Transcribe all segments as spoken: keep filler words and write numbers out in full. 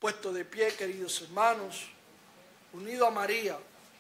Puesto de pie, queridos hermanos, unido a María,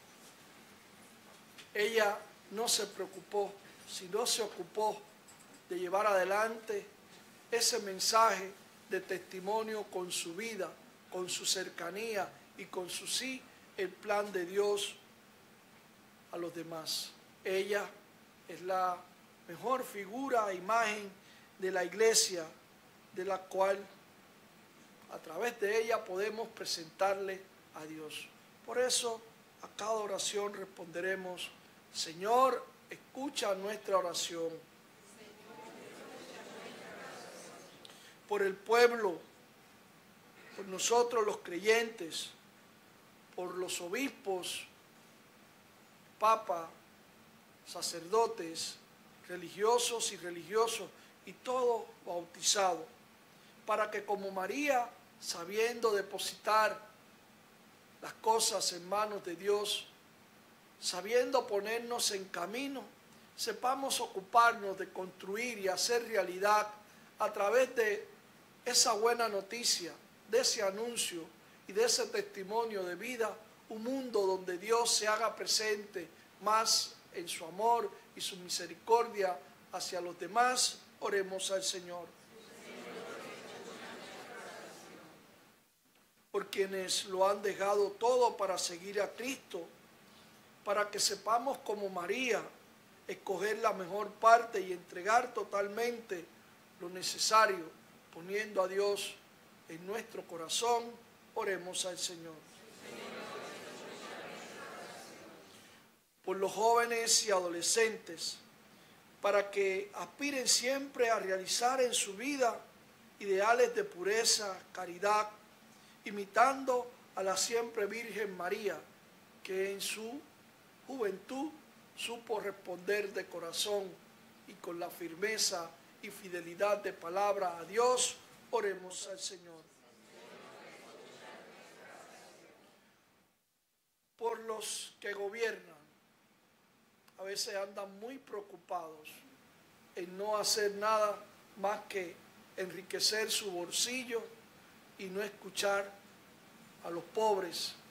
ella no se preocupó, sino se ocupó de llevar adelante ese mensaje de testimonio con su vida, con su cercanía y con su sí, el plan de Dios a los demás. Ella es la mejor figura e imagen de la iglesia, de la cual a través de ella podemos presentarle a Dios. Por eso a cada oración responderemos: Señor, escucha nuestra oración. Por el pueblo, por nosotros los creyentes, por los obispos, papa, sacerdotes, religiosos y religiosos, y todo bautizado, para que como María, sabiendo depositar las cosas en manos de Dios, sabiendo ponernos en camino, sepamos ocuparnos de construir y hacer realidad a través de esa buena noticia, de ese anuncio y de ese testimonio de vida, un mundo donde Dios se haga presente más en su amor y su misericordia hacia los demás. Oremos al Señor. Por quienes lo han dejado todo para seguir a Cristo, para que sepamos como María escoger la mejor parte y entregar totalmente lo necesario, poniendo a Dios en nuestro corazón. Oremos al Señor. Por los jóvenes y adolescentes, para que aspiren siempre a realizar en su vida ideales de pureza, caridad, imitando a la siempre Virgen María, que en su juventud supo responder de corazón y con la firmeza y fidelidad de palabra a Dios. Oremos al Señor. Por los que gobiernan, a veces andan muy preocupados en no hacer nada más que enriquecer su bolsillo y no escuchar a los pobres